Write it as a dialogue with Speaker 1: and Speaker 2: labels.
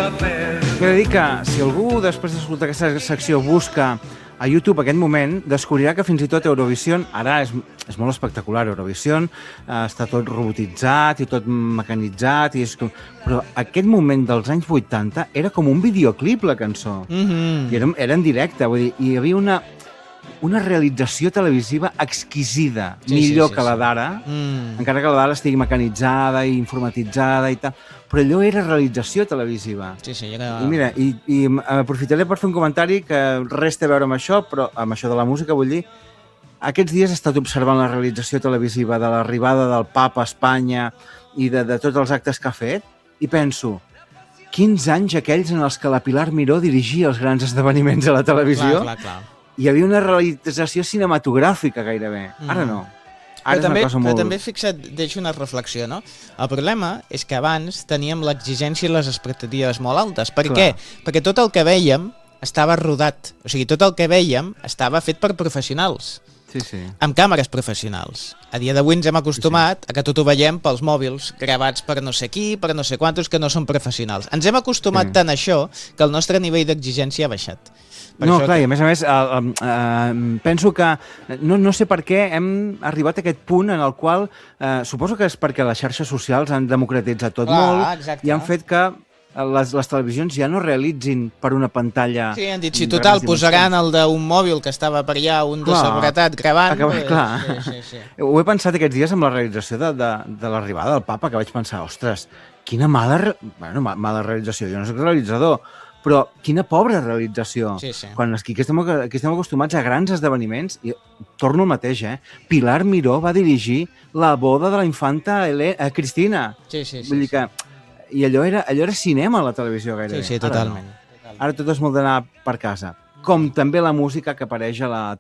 Speaker 1: He de dir que si algú després d'escoltar aquesta secció busca a YouTube aquest moment, descobrirà que fins i tot Eurovision, ara és molt espectacular, Eurovision, està tot robotitzat i tot mecanitzat, però aquest moment dels anys 80 era com un videoclip, la cançó. I era en directe, vull dir, hi havia una realització televisiva exquisida, millor que la d'ara, encara que la d'ara estigui mecanitzada i informatitzada i tal, però allò era realització televisiva.
Speaker 2: Era...
Speaker 1: I mira, i aprofitaré per fer un comentari que res té a veure amb això, però amb això de la música, vull dir, aquests dies he estat observant la realització televisiva de l'arribada del papa a Espanya i de tots els actes que ha fet, i penso, quins anys aquells en els que la Pilar Miró dirigia els grans esdeveniments a la televisió,
Speaker 2: Clar.
Speaker 1: Hi havia una realització cinematogràfica gairebé. Ara no. Ara
Speaker 2: però també fixa't, deixo una reflexió, no? El problema és que abans teníem l'exigència i les expectatives molt altes. Per què? Perquè tot el que vèiem estava rodat. O sigui, tot el que vèiem estava fet per professionals.
Speaker 1: Sí.
Speaker 2: Amb càmeres professionals. A dia d'avui ens hem acostumat a que tot ho veiem pels mòbils, gravats per no sé qui, per no sé quantos, que no són professionals. Ens hem acostumat tant a això que el nostre nivell d'exigència ha baixat.
Speaker 1: Clar, i a més, penso que no sé per què hem arribat a aquest punt en el qual, suposo que és perquè les xarxes socials han democratitzat tot molt i han fet que les televisions ja no realitzin per una pantalla...
Speaker 2: Sí, han dit, si total, posaran el d'un mòbil que estava per allà, un de seguretat gravant...
Speaker 1: Sí. Ho he pensat aquests dies amb la realització de l'arribada del papa, que vaig pensar, ostres, quina mala realització, jo no soc realitzador, però quina pobra realització. Quan aquí estem acostumats a grans esdeveniments, i torno al mateix, Pilar Miró va dirigir la boda de la infanta Cristina. Vull dir que... I allò era cinema a la televisió gairebé.
Speaker 2: Sí, totalment.
Speaker 1: Ara tot és molt d'anar per casa. Com també la música que apareix a la